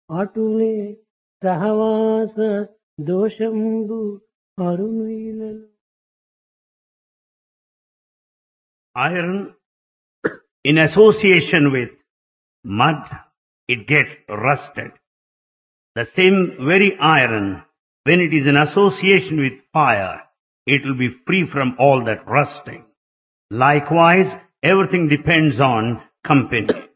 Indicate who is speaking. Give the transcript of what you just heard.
Speaker 1: అటులే సహవాస దోషంబు అరుణులలో.
Speaker 2: Iron in association with mud, it gets rusted. The same very iron, when it is in association with fire, it will be free from all that rusting. Likewise, everything depends on company.